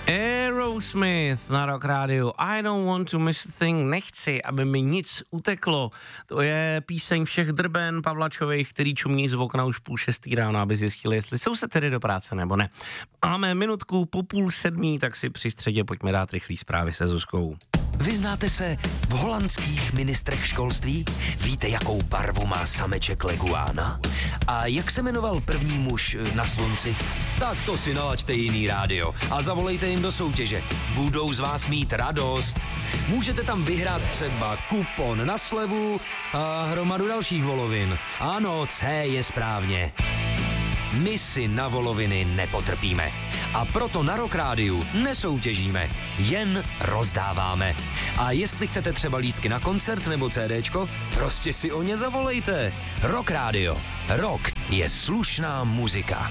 Aerosmith na Rock Radio. I don't want to miss a thing. Nechci, aby mi nic uteklo. To je píseň všech drben Pavlačových, který čumí z okna už 5:30 ráno, aby zjistili, jestli jsou se tedy do práce nebo ne. Máme minutku po 6:30, tak si při středě pojďme dát rychlý zprávy se Zuzkou. Vyznáte se v holandských ministrech školství? Víte, jakou barvu má sameček leguána? A jak se jmenoval první muž na slunci? Tak to si nalaďte jiný rádio a zavolejte jim do soutěže. Budou z vás mít radost. Můžete tam vyhrát třeba kupon na slevu a hromadu dalších volovin. Ano, C je správně. My si na voloviny nepotrpíme. A proto na Rock Rádiu nesoutěžíme, jen rozdáváme. A jestli chcete třeba lístky na koncert nebo CDčko, prostě si o ně zavolejte. Rock Rádio. Rock je slušná muzika.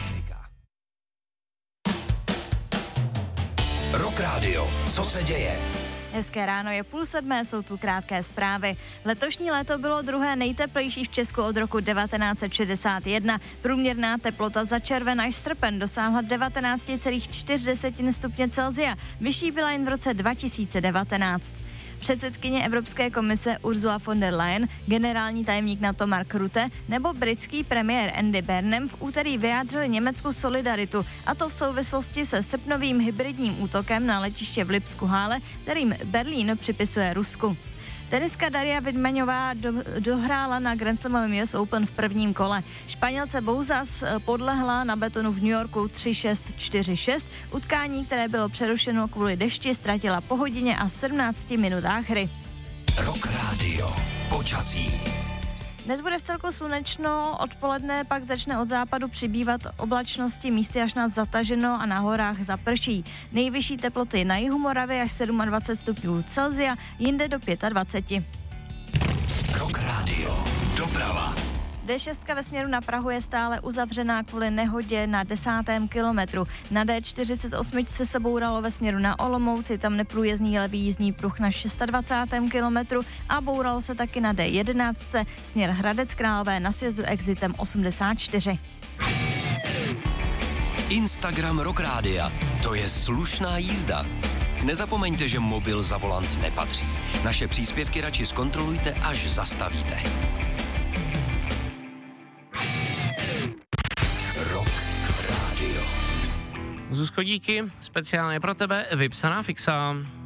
Rock Rádio. Co se děje? Hezké ráno, je 6:30, jsou tu krátké zprávy. Letošní léto bylo druhé nejteplejší v Česku od roku 1961. Průměrná teplota za červen až srpen dosáhla 19,4 stupně Celsia. Vyšší byla jen v roce 2019. Předsedkyně Evropské komise Ursula von der Leyen, generální tajemník NATO Mark Rutte nebo britský premiér Andy Burnham v úterý vyjádřili Německu solidaritu, a to v souvislosti se srpnovým hybridním útokem na letiště v Lipsku-Hále, kterým Berlín připisuje Rusku. Tenistka Daria Vidmaňová dohrála na Grand Slamovém US Open v prvním kole. Španělce Bouzas podlehla na betonu v New Yorku 3-6, 4-6. Utkání, které bylo přerušeno kvůli dešti, ztratila po hodině a 17 minutách hry. Rock Radio. Počasí. Dnes bude vcelku slunečno, odpoledne pak začne od západu přibývat oblačnosti, místy až na zataženo a na horách zaprší. Nejvyšší teploty na jihu Moravy až 27 stupňů Celsia, jinde do 25. Rock Radio. Doprava. D6 ve směru na Prahu je stále uzavřená kvůli nehodě na 10. kilometru. Na D48 se bouralo ve směru na Olomouci, tam neprůjezdný levý jízdní pruh na 26. kilometru a bouralo se taky na D11 směr Hradec Králové na sjezdu exitem 84. Instagram Rock Rádia. To je slušná jízda. Nezapomeňte, že mobil za volant nepatří. Naše příspěvky radši zkontrolujte, až zastavíte. Rock Radio. Zuzko, díky, speciálně pro tebe vypsaná fixa.